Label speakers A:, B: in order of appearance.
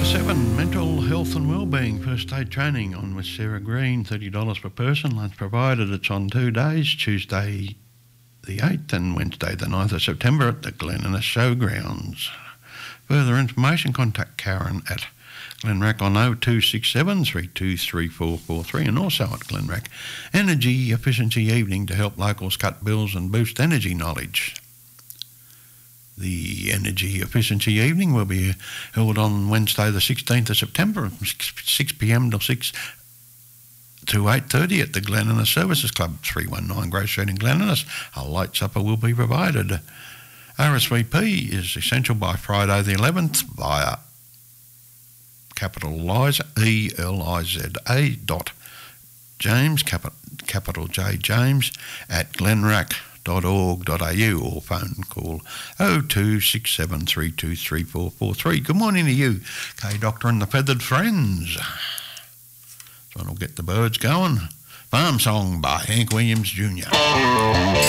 A: 7, mental health and wellbeing, first aid training on with Sarah Green, $30 per person, lunch provided. It's on 2 days, Tuesday the 8th and Wednesday the 9th of September at the Glen Innes Showgrounds. Further information, contact Karen at Glenrack on 0267 323443 and also at Glenrack Energy Efficiency Evening to help locals cut bills and boost energy knowledge. The Energy Efficiency Evening will be held on Wednesday the 16th of September from 6pm till 6 to 8:30 at the Glen Innes Services Club, 319 Grove Street in Glen Innes. A light supper will be provided. RSVP is essential by Friday the 11th via capital Liza, ELIZA dot James, capital J James, at glenrack.org.au or phone call 0267323443. Good morning to you, K Doctor and the Feathered Friends. Trying to get the birds going. Farm Song by Hank Williams Jr.